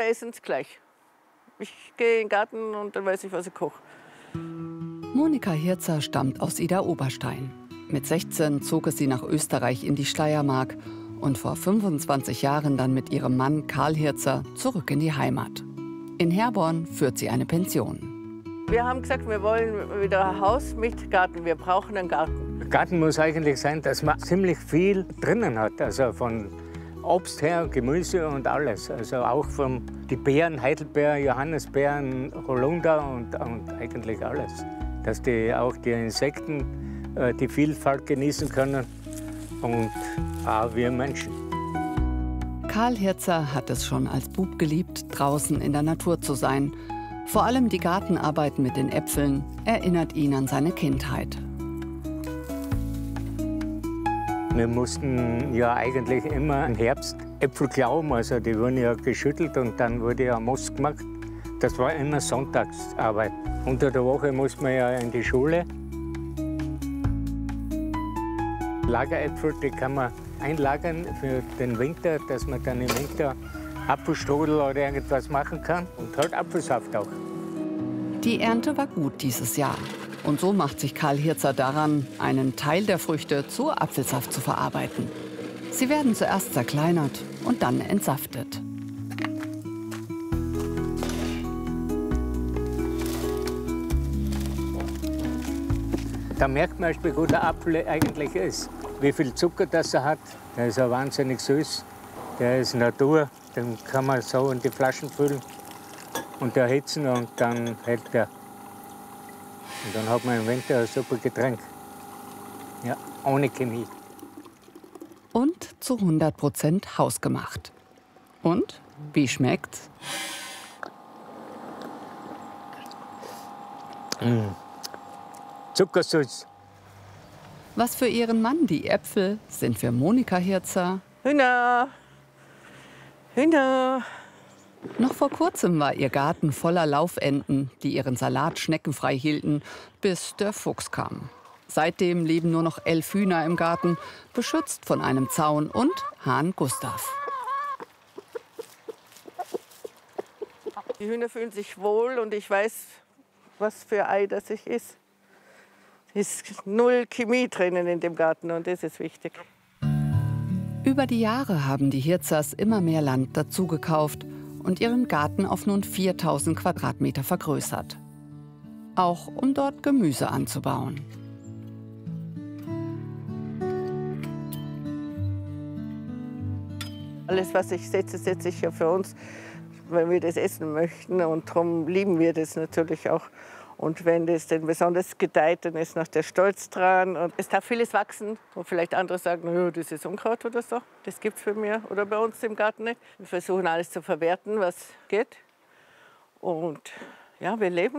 meistens gleich. Ich gehe in den Garten und dann weiß ich, was ich koche. Monika Hirzer stammt aus Idar-Oberstein. Mit 16 zog es sie nach Österreich in die Steiermark und vor 25 Jahren dann mit ihrem Mann Karl Hirzer zurück in die Heimat. In Herborn führt sie eine Pension. Wir haben gesagt, wir wollen wieder ein Haus mit Garten. Wir brauchen einen Garten. Der Garten muss eigentlich sein, dass man ziemlich viel drinnen hat. Also von Obst her, Gemüse und alles. Also auch von die Beeren, Heidelbeeren, Johannisbeeren, Holunder und eigentlich alles. Dass auch die Insekten die Vielfalt genießen können und auch wir Menschen. Karl Hirzer hat es schon als Bub geliebt, draußen in der Natur zu sein. Vor allem die Gartenarbeit mit den Äpfeln erinnert ihn an seine Kindheit. Wir mussten ja eigentlich immer im Herbst Äpfel klauben, also die wurden ja geschüttelt und dann wurde ja Most gemacht. Das war immer Sonntagsarbeit. Unter der Woche musste man ja in die Schule. Lageräpfel, die kann man einlagern für den Winter, dass man dann im Winter Apfelstrudel oder irgendwas machen kann und halt Apfelsaft auch. Die Ernte war gut dieses Jahr. Und so macht sich Karl Hirzer daran, einen Teil der Früchte zu Apfelsaft zu verarbeiten. Sie werden zuerst zerkleinert und dann entsaftet. Da merkt man, wie gut der Apfel eigentlich ist. Wie viel Zucker das er hat. Der ist ja wahnsinnig süß. Der ist Natur. Den kann man so in die Flaschen füllen und erhitzen und dann hält der. Und dann hat man im Winter ein super Getränk. Ja, ohne Chemie. Und zu 100% hausgemacht. Und wie schmeckt's? Zuckersüß. Was für ihren Mann die Äpfel sind für Monika Hirzer. Hühner! Hühner! Noch vor kurzem war ihr Garten voller Laufenten, die ihren Salat schneckenfrei hielten, bis der Fuchs kam. Seitdem leben nur noch 11 Hühner im Garten, beschützt von einem Zaun und Hahn Gustav. Die Hühner fühlen sich wohl und ich weiß, was für Ei das ich ist. Es ist null Chemie drinnen in dem Garten und das ist wichtig. Über die Jahre haben die Hirzers immer mehr Land dazugekauft und ihren Garten auf nun 4000 Quadratmeter vergrößert. Auch um dort Gemüse anzubauen. Alles, was ich setze, setze ich ja für uns, weil wir das essen möchten. Und darum lieben wir das natürlich auch. Und wenn das denn besonders gedeiht, dann ist noch der Stolz dran. Und es darf vieles wachsen. Und vielleicht andere sagen, naja, das ist Unkraut oder so. Das gibt es für mich oder bei uns im Garten nicht. Wir versuchen alles zu verwerten, was geht. Und ja, wir leben.